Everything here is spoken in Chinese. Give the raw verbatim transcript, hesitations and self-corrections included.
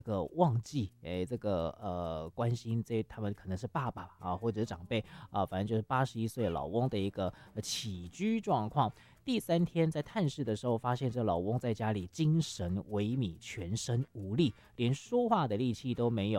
这个忘记，哎，这个呃关心这他们可能是爸爸啊，或者是长辈啊，反正就是八十一岁老翁的一个呃起居状况。第三天在探视的时候，发现这老翁在家里精神萎靡，全身无力，连说话的力气都没有。